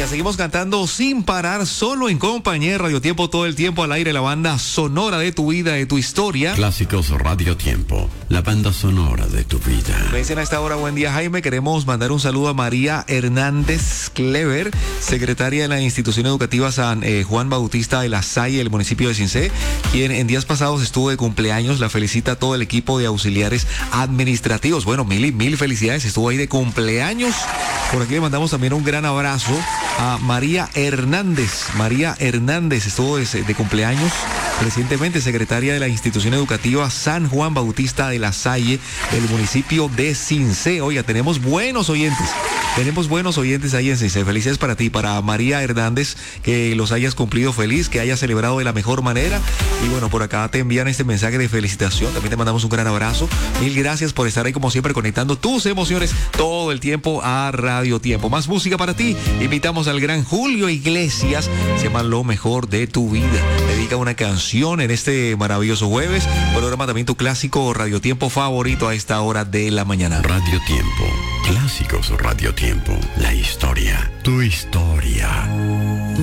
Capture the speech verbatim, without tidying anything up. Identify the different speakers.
Speaker 1: Seguimos cantando sin parar, solo en compañía de Radio Tiempo, todo el tiempo al aire, la banda sonora de tu vida, de tu historia.
Speaker 2: Clásicos Radio Tiempo, la banda sonora de tu vida.
Speaker 1: Me dicen a esta hora, buen día Jaime, queremos mandar un saludo a María Hernández Clever, secretaria de la institución educativa San eh, Juan Bautista de la Salle, del municipio de Cincé, quien en días pasados estuvo de cumpleaños. La felicita todo el equipo de auxiliares administrativos. Bueno, mil y mil felicidades, estuvo ahí de cumpleaños. Por aquí le mandamos también un gran abrazo a María Hernández. María Hernández estuvo de, de cumpleaños recientemente, secretaria de la institución educativa San Juan Bautista de la Salle, del municipio de Cincé. Oiga, tenemos buenos oyentes. Tenemos buenos oyentes ahí en Cincé. Felicidades para ti, para María Hernández, que los hayas cumplido feliz, que hayas celebrado de la mejor manera. Y bueno, por acá te envían este mensaje de felicitación. También te mandamos un gran abrazo. Mil gracias por estar ahí como siempre conectando tus emociones todo el tiempo a Radio Tiempo. Más música para ti. Invitamos al gran Julio Iglesias. Se llama Lo Mejor de Tu Vida. Dedica una canción en este maravilloso jueves. Programa también tu clásico Radio Tiempo favorito a esta hora de la mañana.
Speaker 2: Radio Tiempo, Clásicos Radio Tiempo, la historia, tu historia.